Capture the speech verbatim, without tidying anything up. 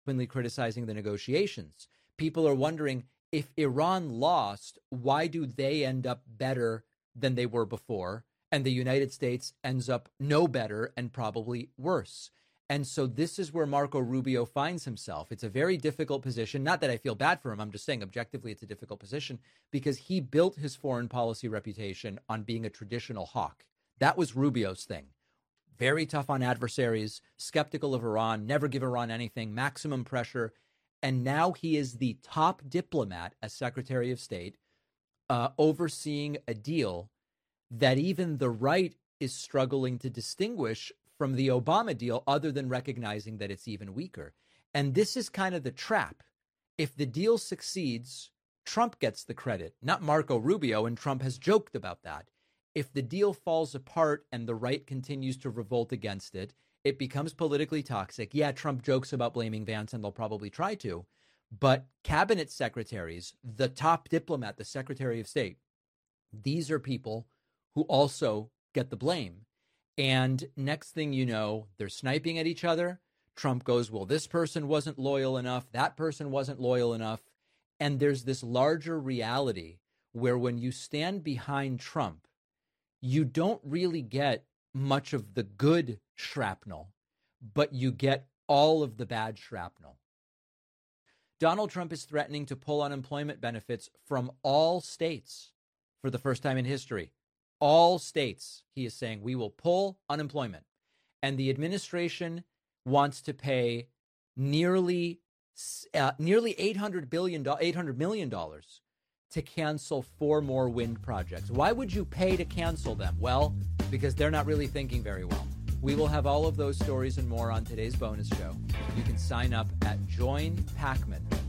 openly criticizing the negotiations. People are wondering, if Iran lost, why do they end up better than they were before? And the United States ends up no better and probably worse. And so this is where Marco Rubio finds himself. It's a very difficult position. Not that I feel bad for him. I'm just saying objectively it's a difficult position because he built his foreign policy reputation on being a traditional hawk. That was Rubio's thing. Very tough on adversaries, skeptical of Iran, never give Iran anything, maximum pressure. And now he is the top diplomat as Secretary of State, uh, overseeing a deal that even the right is struggling to distinguish from the Obama deal, other than recognizing that it's even weaker. And this is kind of the trap. If the deal succeeds, Trump gets the credit, not Marco Rubio, and Trump has joked about that. If the deal falls apart and the right continues to revolt against it, it becomes politically toxic. Yeah, Trump jokes about blaming Vance, and they'll probably try to. But cabinet secretaries, the top diplomat, the Secretary of State, these are people who also get the blame. And next thing you know, they're sniping at each other. Trump goes, well, this person wasn't loyal enough. That person wasn't loyal enough. And there's this larger reality where when you stand behind Trump, you don't really get much of the good shrapnel, but you get all of the bad shrapnel. Donald Trump is threatening to pull unemployment benefits from all states for the first time in history. All states, he is saying, we will pull unemployment. And the administration wants to pay nearly uh, nearly eight hundred billion dollars, eight hundred million dollars to cancel four more wind projects. Why would you pay to cancel them? Well, because they're not really thinking very well. We will have all of those stories and more on today's bonus show. You can sign up at join pacman